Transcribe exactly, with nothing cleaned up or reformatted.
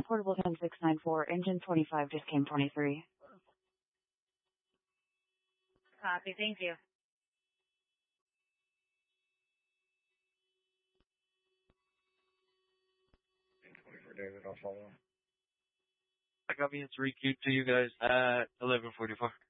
Portable ten six nine four, engine twenty-five, just came twenty-three. Copy, thank you. twenty-four David, I'll follow. I got me in three Q to you guys at eleven forty-four.